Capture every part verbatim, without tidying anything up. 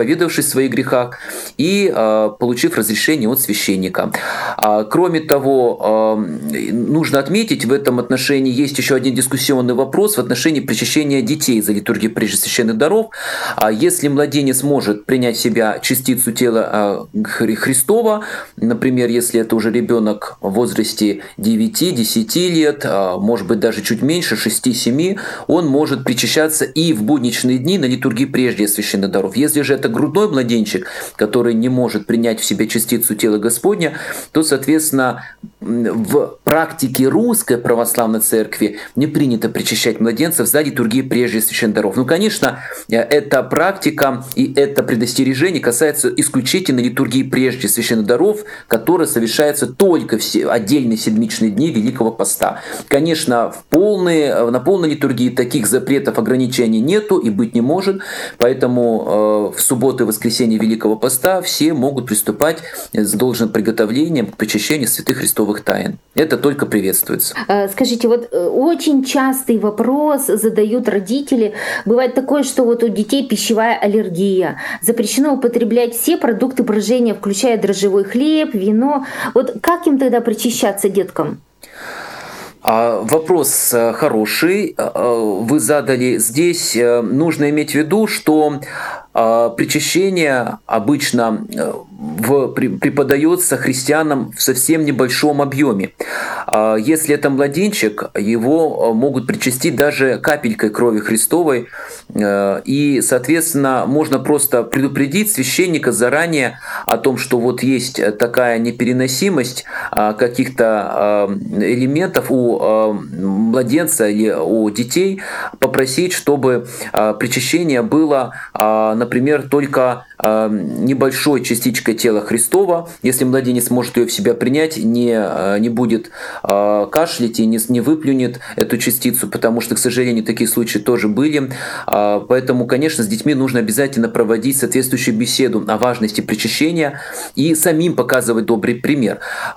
исповедавшись в своих грехах и получив разрешение от священника. Кроме того, нужно отметить, в этом отношении есть еще один дискуссионный вопрос в отношении причащения детей за литургией преждесвященных даров. Если младенец может принять в себя частицу тела Христова, например, если это уже ребенок в возрасте девяти-десяти лет, может быть даже чуть меньше, шести-семи, он может причащаться и в будничные дни на литургии прежде священных даров. Если же это грудной младенчик, который не может принять в себя частицу тела Господня, то, соответственно, в практике русской православной церкви не принято причащать младенцев за литургией прежде священных даров. Ну, конечно, эта практика и это предостережение касается исключительно литургии прежде священных даров, которая совершается только в отдельные седмичные дни Великого Поста. Конечно, в полные, на полной литургии таких запретов, ограничений нету и быть не может, поэтому э, в субботу и воскресенье Великого Поста все могут приступать с должным приготовлением к причащению святых христовых тайн. Это только приветствуется. Скажите, вот очень частый вопрос задают родители. Бывает такое, что вот у детей пищевая аллергия. Запрещено употреблять все продукты брожения, включая дрожжевой хлеб, вино. Вот как им тогда причащаться деткам? Вопрос хороший. Вы задали. Здесь нужно иметь в виду, что причащение обычно в, преподается христианам в совсем небольшом объеме. Если это младенчик, его могут причастить даже капелькой крови Христовой. И, соответственно, можно просто предупредить священника заранее о том, что вот есть такая непереносимость каких-то элементов у младенца или у детей, попросить, чтобы причащение было, например, только небольшой частичкой тела Христова. Если младенец может ее в себя принять, не, не будет кашлять и не, не выплюнет эту частицу, потому что, к сожалению, такие случаи тоже были. Поэтому, конечно, с детьми нужно обязательно проводить соответствующую беседу о важности причащения и самим показывать добрый пример.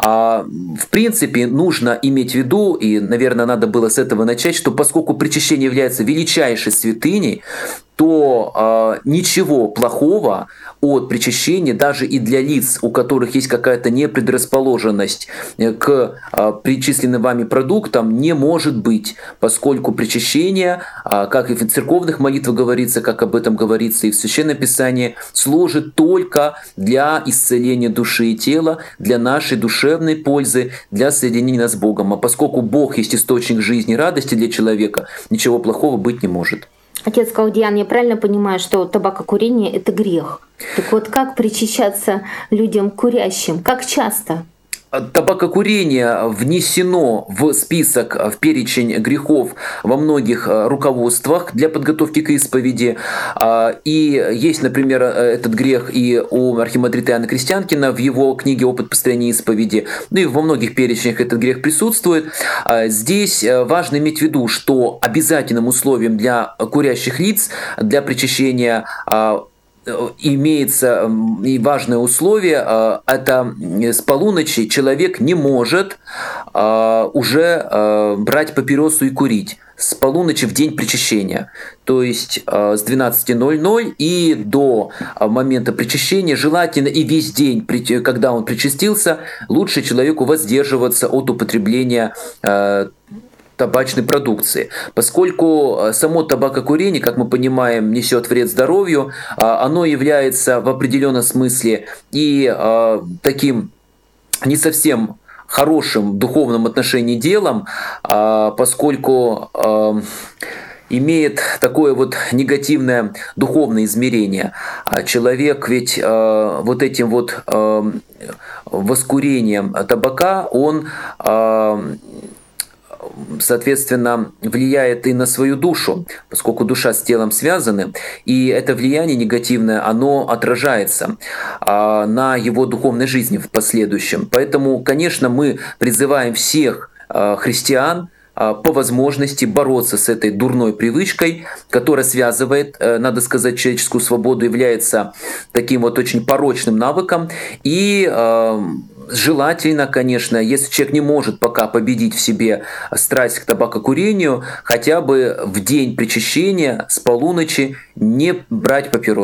В принципе, нужно иметь в виду, и, наверное, надо было с этого начать, что поскольку причащение является величайшей святыней, то э, ничего плохого от причащения даже и для лиц, у которых есть какая-то непредрасположенность к э, причисленным вами продуктам, не может быть, поскольку причащение, э, как и в церковных молитвах говорится, как об этом говорится и в Священном Писании, служит только для исцеления души и тела, для нашей душевной пользы, для соединения нас с Богом. А поскольку Бог есть источник жизни и радости для человека, ничего плохого быть не может. Отец Каудиан, я правильно понимаю, что табакокурение — это грех? Так вот, как причащаться людям курящим? Как часто? Табакокурение внесено в список, в перечень грехов во многих руководствах для подготовки к исповеди. И есть, например, этот грех и у архимандрита Иоанна Крестьянкина в его книге «Опыт построения исповеди». Ну и во многих перечнях этот грех присутствует. Здесь важно иметь в виду, что обязательным условием для курящих лиц, для причащения имеется и важное условие, это с полуночи человек не может уже брать папиросу и курить. С полуночи в день причащения, то есть с двенадцати ноль-ноль и до момента причащения, желательно и весь день, когда он причастился, лучше человеку воздерживаться от употребления табачной продукции. Поскольку само табакокурение, как мы понимаем, несет вред здоровью, оно является в определенном смысле и таким не совсем хорошим в духовном отношении делом, поскольку имеет такое вот негативное духовное измерение. Человек ведь вот этим вот воскурением табака, он соответственно, влияет и на свою душу, поскольку душа с телом связаны, и это влияние негативное, оно отражается а, на его духовной жизни в последующем. Поэтому, конечно, мы призываем всех а, христиан а, по возможности бороться с этой дурной привычкой, которая связывает, а, надо сказать, человеческую свободу, является таким вот очень порочным навыком, и а, желательно, конечно, если человек не может пока победить в себе страсть к табакокурению, хотя бы в день причащения с полуночи не брать папиросу.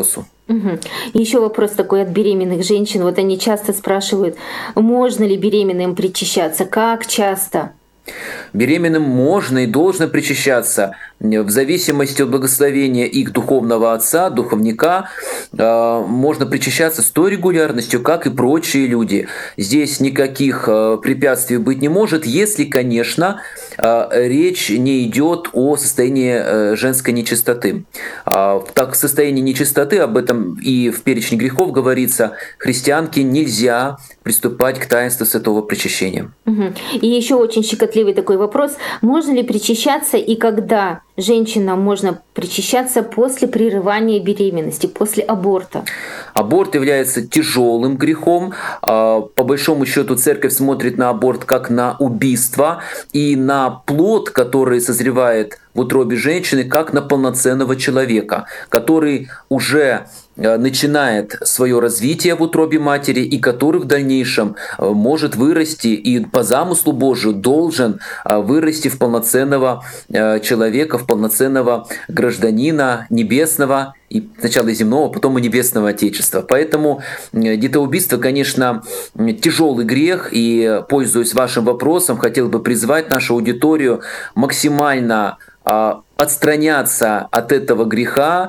Угу. Еще вопрос такой от беременных женщин. Вот они часто спрашивают, можно ли беременным причащаться, как часто? Беременным можно и должно причащаться в зависимости от благословения их духовного отца, духовника. Можно причащаться с той регулярностью, как и прочие люди. Здесь никаких препятствий быть не может, если, конечно, речь не идет о состоянии женской нечистоты. Так, в состоянии нечистоты, об этом и в перечне грехов говорится, христианке нельзя приступать к таинству святого причащения. Угу. И еще очень щекотливый такой вопрос. Можно ли причащаться и когда женщинам можно причащаться после прерывания беременности, после аборта? Аборт является тяжелым грехом. По большому счету церковь смотрит на аборт как на убийство и на плод, который созревает в утробе женщины, как на полноценного человека, который уже начинает свое развитие в утробе матери и который в дальнейшем может вырасти и по замыслу Божию должен вырасти в полноценного человека, в полноценного гражданина небесного, и сначала земного, потом и небесного Отечества. Поэтому детоубийство, конечно, тяжелый грех, и, пользуясь вашим вопросом, хотел бы призвать нашу аудиторию максимально отстраняться от этого греха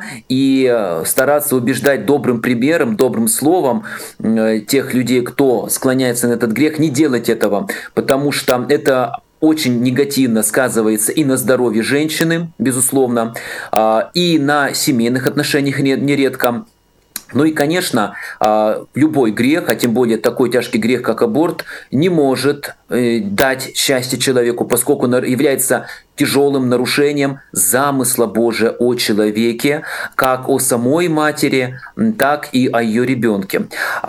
и стараться убеждать добрым примером, добрым словом тех людей, кто склоняется на этот грех, не делать этого, потому что это очень негативно сказывается и на здоровье женщины, безусловно, и на семейных отношениях нередко. Ну и, конечно, любой грех, а тем более такой тяжкий грех, как аборт, не может дать счастье человеку, поскольку он является тяжелым нарушением замысла Божия о человеке, как о самой матери, так и о ее ребенке.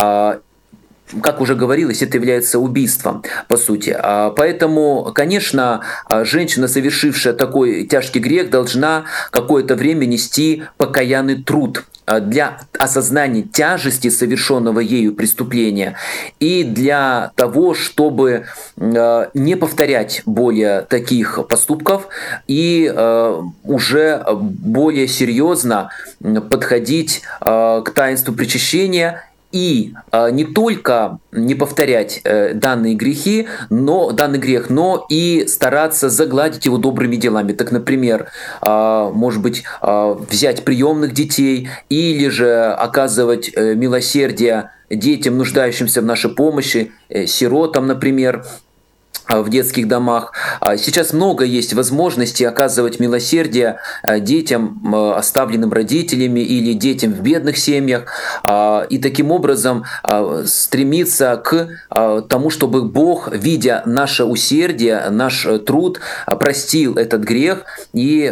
Как уже говорилось, это является убийством, по сути. Поэтому, конечно, женщина, совершившая такой тяжкий грех, должна какое-то время нести покаянный труд для осознания тяжести совершенного ею преступления и для того, чтобы не повторять более таких поступков и уже более серьезно подходить к таинству причащения. И э, не только не повторять э, данные грехи, но данный грех, но и стараться загладить его добрыми делами. Так, например, э, может быть, э, взять приемных детей или же оказывать э, милосердие детям, нуждающимся в нашей помощи, э, сиротам, например, в детских домах. Сейчас много есть возможностей оказывать милосердие детям, оставленным родителями или детям в бедных семьях, и таким образом стремиться к тому, чтобы Бог, видя наше усердие, наш труд, простил этот грех, и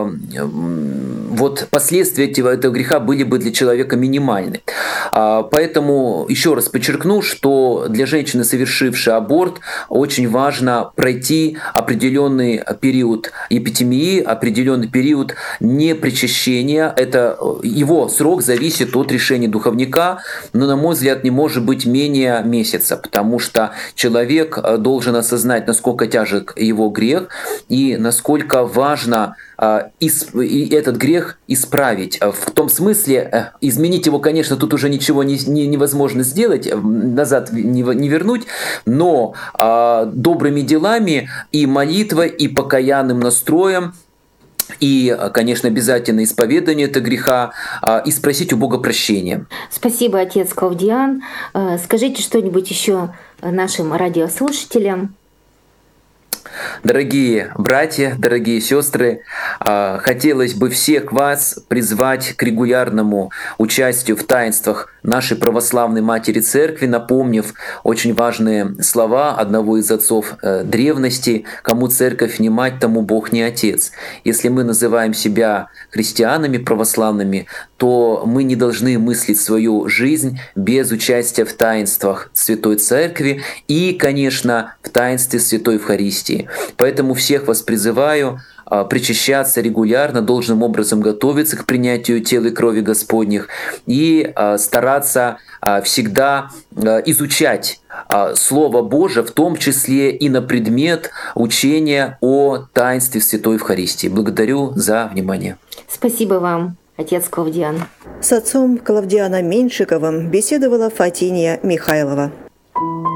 вот последствия этого греха были бы для человека минимальны. Поэтому еще раз подчеркну, что для женщины, совершившей аборт, очень важно важно пройти определенный период епитемии, определенный период непричащения. Это, его срок зависит от решения духовника, но, на мой взгляд, не может быть менее месяца, потому что человек должен осознать, насколько тяжек его грех и насколько важно этот грех исправить. В том смысле, изменить его, конечно, тут уже ничего не, не, невозможно сделать, назад не, не вернуть, но а, добрыми делами и молитвой, и покаянным настроем, и, конечно, обязательно исповедание этого греха, и спросить у Бога прощения. Спасибо, отец Клавдиан. Скажите что-нибудь еще нашим радиослушателям. Дорогие братья, дорогие сестры, хотелось бы всех вас призвать к регулярному участию в таинствах нашей православной Матери Церкви, напомнив очень важные слова одного из отцов древности: «Кому Церковь не мать, тому Бог не Отец». Если мы называем себя христианами православными, то мы не должны мыслить свою жизнь без участия в таинствах Святой Церкви и, конечно, в таинстве Святой Евхаристии. Поэтому всех вас призываю причащаться регулярно, должным образом готовиться к принятию тела и крови Господних и стараться всегда изучать Слово Божие, в том числе и на предмет учения о таинстве Святой Евхаристии. Благодарю за внимание. Спасибо вам. отец Клавдиан. С отцом Клавдианом Меньшиковым беседовала Фатиния Михайлова.